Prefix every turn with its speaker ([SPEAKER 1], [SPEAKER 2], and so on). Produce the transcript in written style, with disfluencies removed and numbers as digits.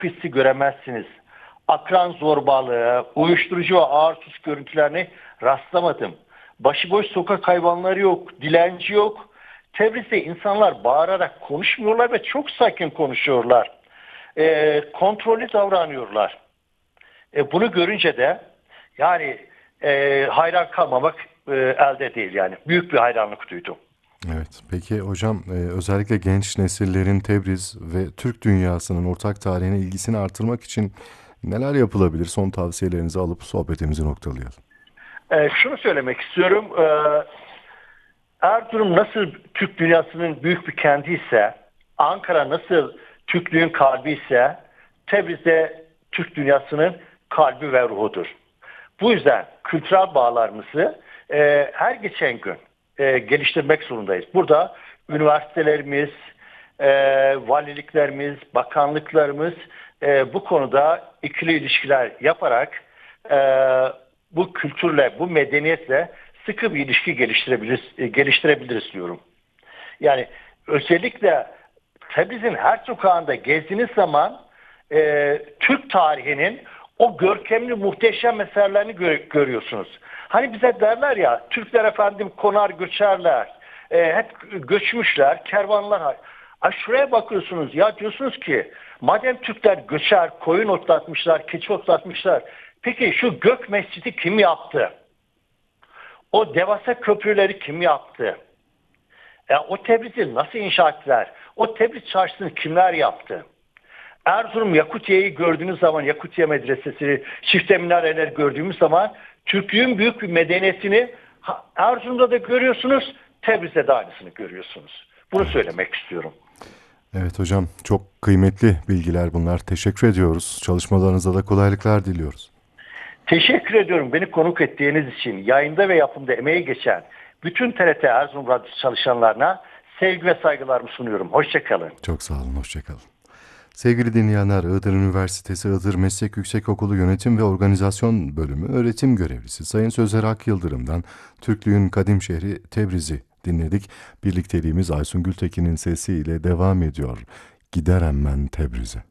[SPEAKER 1] pisliği göremezsiniz. Akran zorbalığı, uyuşturucu ve ağır sus görüntülerini rastlamadım. Başıboş sokak hayvanları yok, dilenci yok. Tebriz'de insanlar bağırarak konuşmuyorlar ve çok sakin konuşuyorlar. Kontrollü davranıyorlar. Bunu görünce de yani hayran kalmamak elde değil yani. Büyük bir hayranlık duydum.
[SPEAKER 2] Evet. Peki hocam, özellikle genç nesillerin Tebriz ve Türk dünyasının ortak tarihine ilgisini artırmak için neler yapılabilir? Son tavsiyelerinizi alıp sohbetimizi noktalayalım.
[SPEAKER 1] Şunu söylemek istiyorum. Erzurum nasıl Türk dünyasının büyük bir kenti ise, Ankara nasıl Türklüğün kalbi ise, Tebriz de Türk dünyasının kalbi ve ruhudur. Bu yüzden kültürel bağlarımızı her geçen gün geliştirmek zorundayız. Burada üniversitelerimiz, valiliklerimiz, bakanlıklarımız bu konuda ikili ilişkiler yaparak e, bu kültürle, bu medeniyetle sıkı bir ilişki geliştirebiliriz diyorum. Yani özellikle Tebriz'in her sokağında gezdiğiniz zaman Türk tarihinin o görkemli muhteşem eserlerini görüyorsunuz. Hani bize derler ya Türkler efendim konar göçerler. Hep göçmüşler, kervanlar. Ay şuraya bakıyorsunuz ya diyorsunuz ki madem Türkler göçer, koyun otlatmışlar, keçi otlatmışlar. Peki şu Gök Mescidi kim yaptı? O devasa köprüleri kim yaptı? O Tebriz'i nasıl inşa ettiler? O Tebriz çarşısını kimler yaptı? Erzurum Yakutiye'yi gördüğünüz zaman, Yakutiye Medresesi, çifte minareler gördüğümüz zaman Türklüğün büyük bir medeniyetini Erzurum'da da görüyorsunuz, Tebriz'de de aynısını görüyorsunuz. Bunu
[SPEAKER 2] Evet.
[SPEAKER 1] söylemek istiyorum.
[SPEAKER 2] Evet hocam, çok kıymetli bilgiler bunlar. Teşekkür ediyoruz. Çalışmalarınızda da kolaylıklar diliyoruz.
[SPEAKER 1] Teşekkür ediyorum beni konuk ettiğiniz için. Yayında ve yapımda emeği geçen bütün TRT Erzurum Radyosu çalışanlarına sevgi ve saygılarımı sunuyorum. Hoşçakalın.
[SPEAKER 2] Çok sağ olun, hoşça kalın. Sevgili dinleyenler, Iğdır Üniversitesi Iğdır Meslek Yüksekokulu Yönetim ve Organizasyon Bölümü öğretim görevlisi Sayın Sözer Ak Yıldırım'dan Türklüğün kadim şehri Tebriz'i dinledik. Birlikteliğimiz Aysun Gültekin'in sesiyle devam ediyor. Giderem ben Tebriz'e.